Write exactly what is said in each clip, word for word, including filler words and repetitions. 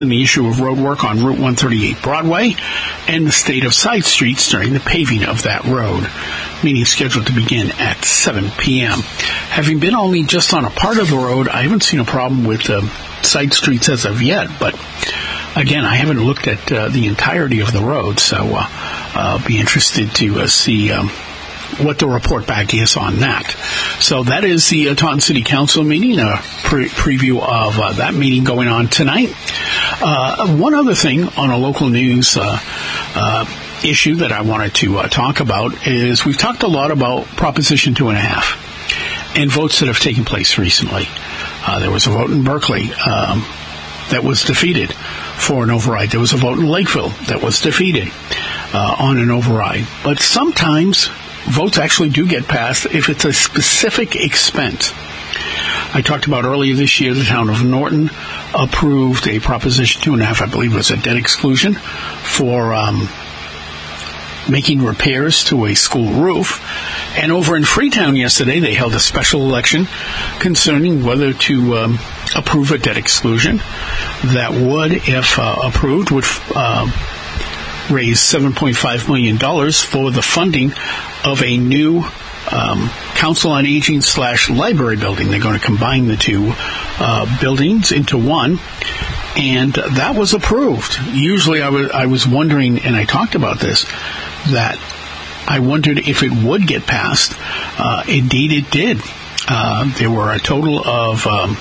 the issue of road work on Route one thirty-eight Broadway and the state of side streets during the paving of that road. Meeting scheduled to begin at seven p.m. Having been only just on a part of the road, I haven't seen a problem with uh, side streets as of yet, but again, I haven't looked at uh, the entirety of the road, so uh, I'll be interested to uh, see um, what the report back is on that. So that is the uh, Taunton City Council meeting, a pre- preview of uh, that meeting going on tonight. Uh, one other thing on a local news uh, uh, issue that I wanted to uh, talk about is we've talked a lot about Proposition Two and a Half and votes that have taken place recently. Uh, there was a vote in Berkeley um, that was defeated for an override. There was a vote in Lakeville that was defeated uh, on an override. But sometimes votes actually do get passed if it's a specific expense. I talked about earlier this year the town of Norton approved a Proposition Two and a Half, I believe it was a debt exclusion, for um, making repairs to a school roof. And over in Freetown yesterday, they held a special election concerning whether to um, approve a debt exclusion that would, if uh, approved, would uh, raise seven point five million dollars for the funding of a new um, Council on Aging slash library building. They're going to combine the two uh, buildings into one. And that was approved. Usually I was, I was wondering, and I talked about this, that I wondered if it would get passed. Uh, indeed, it did. Uh, there were a total of um,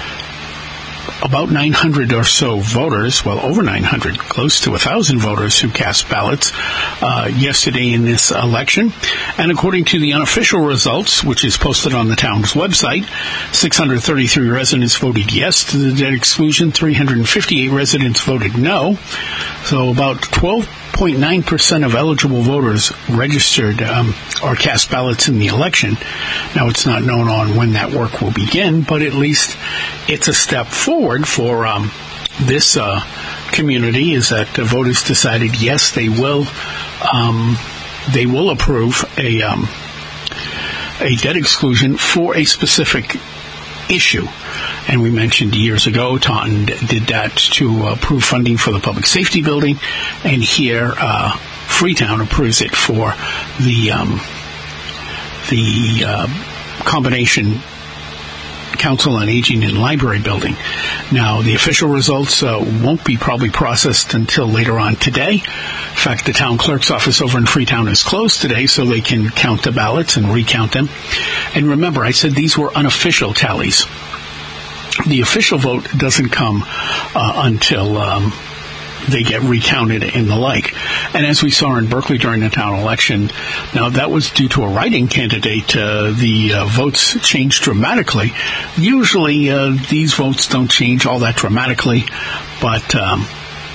about nine hundred or so voters, well, over nine hundred, close to one thousand voters who cast ballots uh, yesterday in this election. And according to the unofficial results, which is posted on the town's website, six hundred thirty-three residents voted yes to the debt exclusion, three hundred fifty-eight residents voted no. So about twelve point nine percent of eligible voters registered um, or cast ballots in the election. Now, it's not known on when that work will begin, but at least it's a step forward for um, this uh, community, is that the voters decided, yes, they will um, they will approve a, um, a debt exclusion for a specific issue. And we mentioned years ago, Taunton did that to approve funding for the public safety building, and here uh, Freetown approves it for the um, the uh, combination Council on Aging and library building. Now, the official results uh, won't be probably processed until later on today. In fact, the town clerk's office over in Freetown is closed today, so they can count the ballots and recount them. And remember, I said these were unofficial tallies. The official vote doesn't come uh, until um, they get recounted and the like. And as we saw in Berkeley during the town election, now that was due to a write-in candidate. Uh, the uh, votes changed dramatically. Usually uh, these votes don't change all that dramatically, but um,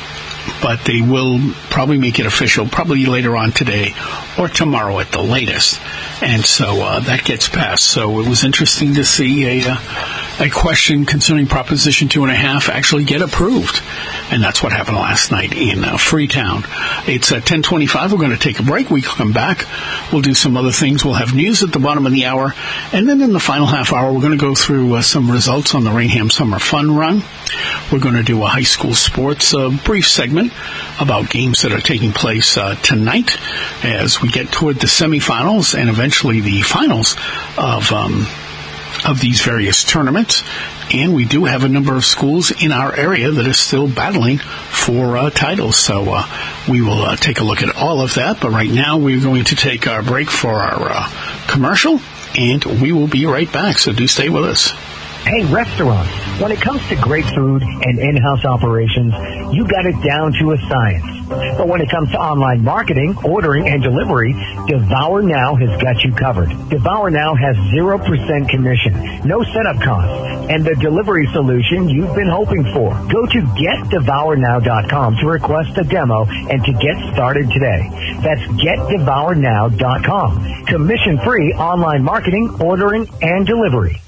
but they will probably make it official probably later on today or tomorrow at the latest. And so uh, that gets passed. So it was interesting to see a uh, a question concerning Proposition Two and a Half actually get approved. And that's what happened last night in uh, Freetown. It's uh, ten twenty-five. We're going to take a break. We come back. We'll do some other things. We'll have news at the bottom of the hour. And then in the final half hour, we're going to go through uh, some results on the Rainham Summer Fun Run. We're going to do a high school sports uh, brief segment about games that are taking place uh, tonight as we get toward the semifinals and eventually the finals of um, of these various tournaments. And we do have a number of schools in our area that are still battling for uh, titles. So uh, we will uh, take a look at all of that. But right now we're going to take our break for our uh, commercial, and we will be right back. So do stay with us. Hey, restaurants, when it comes to great food and in-house operations, you got it down to a science. But when it comes to online marketing, ordering, and delivery, Devour Now has got you covered. Devour Now has zero percent commission, no setup costs, and the delivery solution you've been hoping for. Go to get devour now dot com to request a demo and to get started today. That's get devour now dot com. Commission-free online marketing, ordering, and delivery.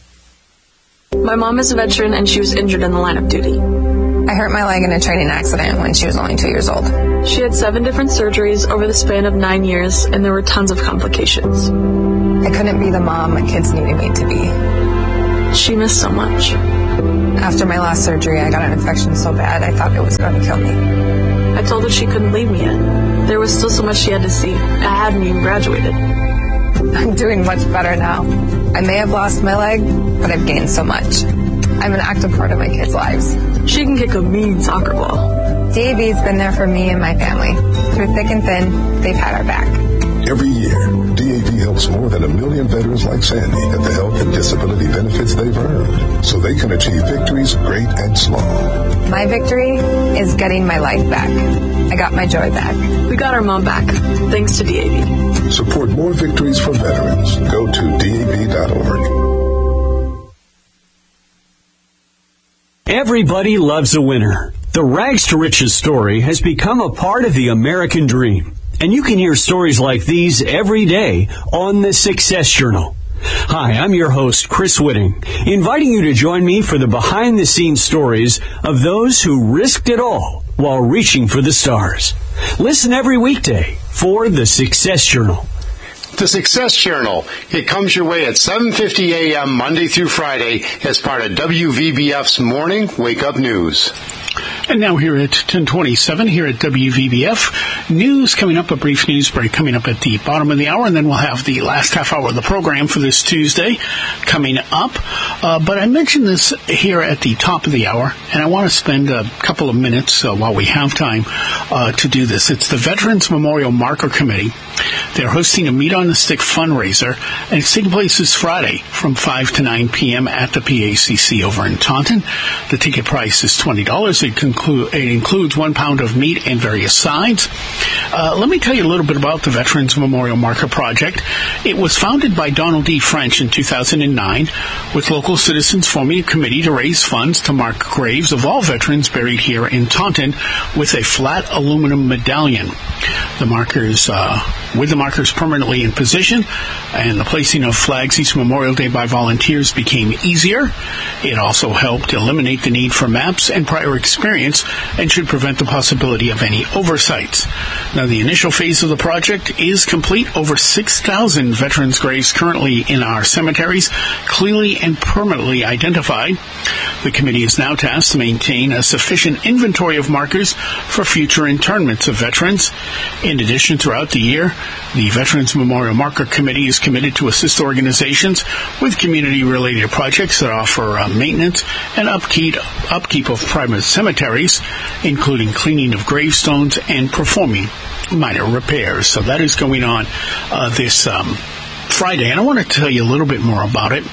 My mom is a veteran, and she was injured in the line of duty. I hurt my leg in a training accident when she was only two years old. She had seven different surgeries over the span of nine years, and there were tons of complications. I couldn't be the mom my kids needed me to be. She missed so much. After my last surgery, I got an infection so bad I thought it was going to kill me. I told her she couldn't leave me yet. There was still so much she had to see. I hadn't even graduated. I'm doing much better now. I may have lost my leg, but I've gained so much. I'm an active part of my kids' lives. She can kick a mean soccer ball. D A V's been there for me and my family. Through thick and thin, they've had our back. Every year, D A V helps more than a million veterans like Sandy get the health and disability benefits they've earned so they can achieve victories great and small. My victory is getting my life back. I got my joy back. We got our mom back, thanks to D A V. Support more victories for veterans. Go to D A V dot org. Everybody loves a winner. The Rags to Riches story has become a part of the American dream. And you can hear stories like these every day on the Success Journal. Hi, I'm your host, Chris Whitting, inviting you to join me for the behind-the-scenes stories of those who risked it all while reaching for the stars. Listen every weekday for the Success Journal. The Success Journal. It comes your way at seven fifty a.m. Monday through Friday as part of W V B F's Morning Wake Up News. And now here at ten twenty-seven, here at W V B F, news coming up, a brief news break coming up at the bottom of the hour, and then we'll have the last half hour of the program for this Tuesday coming up. Uh, but I mentioned this here at the top of the hour, and I want to spend a couple of minutes uh, while we have time uh, to do this. It's the Veterans Memorial Marker Committee. They're hosting a Meat on the Stick fundraiser, and it's taking place this Friday from five to nine p.m. at the P A C C over in Taunton. The ticket price is twenty dollars. It, conclu- it includes one pound of meat and various sides. Uh, let me tell you a little bit about the Veterans Memorial Marker Project. It was founded by Donald D. French in two thousand nine, with local citizens forming a committee to raise funds to mark graves of all veterans buried here in Taunton with a flat aluminum medallion. The markers, uh, with the markers permanently in position, and the placing of flags each Memorial Day by volunteers became easier. It also helped eliminate the need for maps and prior experience and should prevent the possibility of any oversights. Now, the initial phase of the project is complete. Over six thousand veterans' graves currently in our cemeteries, clearly and permanently identified. The committee is now tasked to maintain a sufficient inventory of markers for future internments of veterans. In addition, throughout the year, the Veterans Memorial Marker Committee is committed to assist organizations with community-related projects that offer uh, maintenance and upkeep, upkeep of private cemeteries, including cleaning of gravestones and performing minor repairs. So that is going on uh, this um, Friday. And I want to tell you a little bit more about it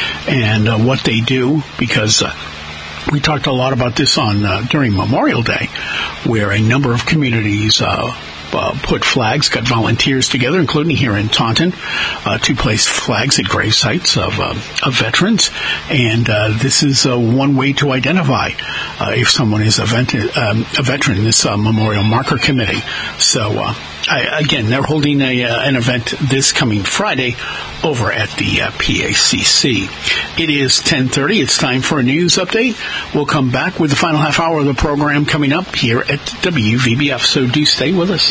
and uh, what they do, because uh, we talked a lot about this on uh, during Memorial Day, where a number of communities uh, Uh, put flags, got volunteers together, including here in Taunton, uh, to place flags at grave sites of, uh, of veterans. And uh, this is uh, one way to identify uh, if someone is a, vent- um, a veteran, this uh, Memorial Marker Committee. So, uh, I, again, they're holding a, uh, an event this coming Friday over at the uh, P A C C. It is ten thirty. It's time for a news update. We'll come back with the final half hour of the program coming up here at W V B F, so do stay with us.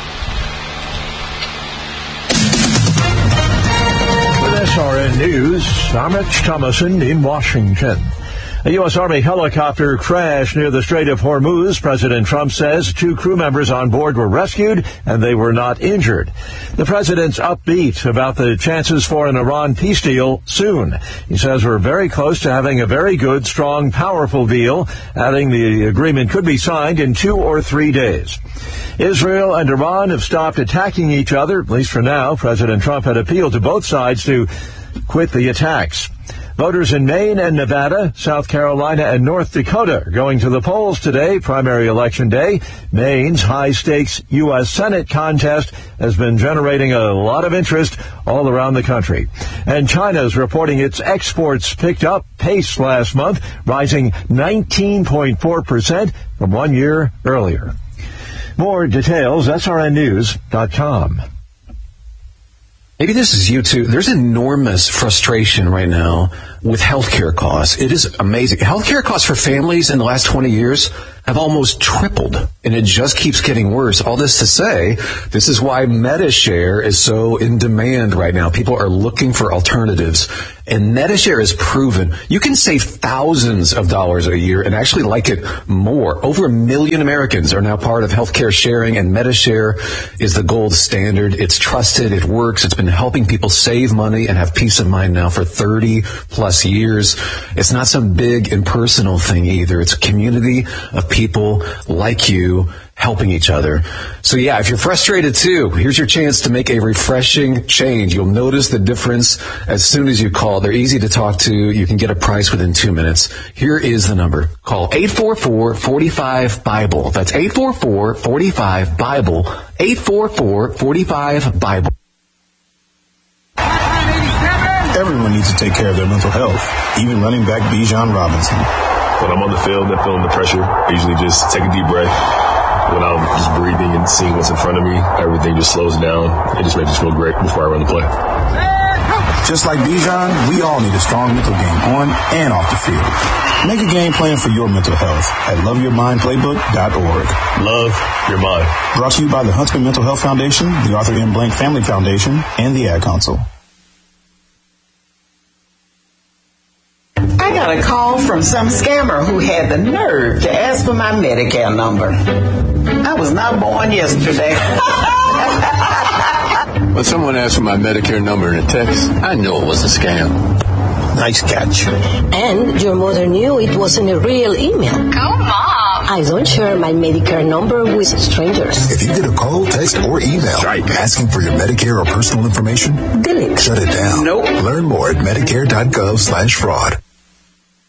With S R N News, I'm Rich Thomason in Washington. A U S. Army helicopter crashed near the Strait of Hormuz. President Trump says two crew members on board were rescued and they were not injured. The president's upbeat about the chances for an Iran peace deal soon. He says we're very close to having a very good, strong, powerful deal, adding the agreement could be signed in two or three days. Israel and Iran have stopped attacking each other, at least for now. President Trump had appealed to both sides to quit the attacks. Voters in Maine and Nevada, South Carolina, and North Dakota are going to the polls today, primary election day. Maine's high-stakes U S. Senate contest has been generating a lot of interest all around the country. And China's reporting its exports picked up pace last month, rising nineteen point four percent from one year earlier. More details, S R N news dot com. Maybe this is you too. There's enormous frustration right now with healthcare costs. It is amazing. Healthcare costs for families in the last twenty years have almost tripled, and it just keeps getting worse. All this to say, this is why MediShare is so in demand right now. People are looking for alternatives, and MediShare is proven you can save thousands of dollars a year and actually like it more. Over a million Americans are now part of healthcare sharing, and MediShare is the gold standard. It's trusted, it works, it's been helping people save money and have peace of mind now for thirty plus years. It's not some big impersonal thing either. It's a community of people like you helping each other. So yeah, if you're frustrated too, here's your chance to make a refreshing change. You'll notice the difference as soon as you call. They're easy to talk to. You can get a price within two minutes. Here is the number. Call eight four four, four five, BIBLE. That's eight four four, four five, BIBLE. eight four four, four five, BIBLE. Everyone needs to take care of their mental health, even running back Bijan Robinson. When I'm on the field and feeling the pressure, I usually just take a deep breath. When I'm just breathing and seeing what's in front of me, everything just slows down. It just makes me feel great before I run the play. Just like Bijan, we all need a strong mental game on and off the field. Make a game plan for your mental health at love your mind playbook dot org. Love your mind. Brought to you by the Huntsman Mental Health Foundation, the Arthur M. Blank Family Foundation, and the Ad Council. I got a call from some scammer who had the nerve to ask for my Medicare number. I was not born yesterday. When someone asked for my Medicare number in a text, I knew it was a scam. Nice catch. And your mother knew it wasn't a real email. Go, Mom! I don't share my Medicare number with strangers. If you get a call, text, or email right. asking for your Medicare or personal information, delete. Shut it down. Nope. Learn more at medicare dot gov slash fraud.